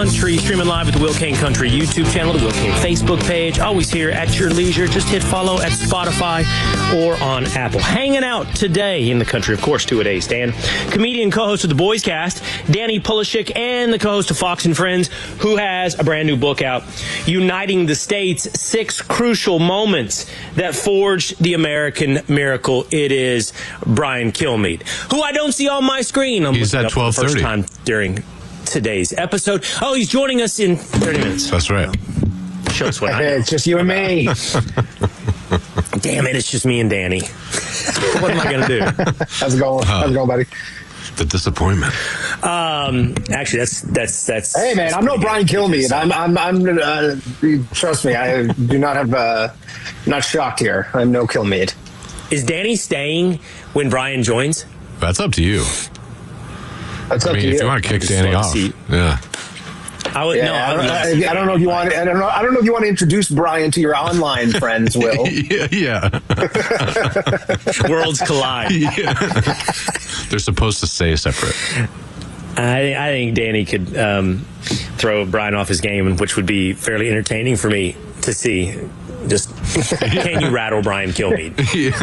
Country, streaming live at the Will Kane Country YouTube channel, the Will Kane Facebook page. Always here at your leisure. Just hit follow at Spotify or on Apple. Hanging out today in the country, of course, 2 a days. Dan, comedian, co-host of the Boys Cast, Danny Pulishik, and the co-host of Fox and Friends, who has a brand new book out, Uniting the States, 6 Crucial Moments That Forged the American Miracle. It is Brian Kilmeade, who I don't see on my screen. He's at 12:30. First time during today's episode. Oh, he's joining us in 30 minutes. That's right. Show us what I know. It's just you and me. Damn it, it's just me and Danny. What am I going to do? How's it going? How's it going, buddy? The disappointment. Actually, that's. Hey, man, I'm no Brian Kilmeade. I'm trust me, I do not have. Not shocked here. I'm no Kilmeade. Is Danny staying when Brian joins? That's up to you. That's up to If you. you want to kick Danny off, yeah. I don't know if you want. I don't know if you want to introduce Brian to your online friends, Will. yeah. Worlds collide. Yeah. They're supposed to stay separate. I think Danny could throw Brian off his game, which would be fairly entertaining for me to see. Just can you rattle Brian Kilmeade? Yeah.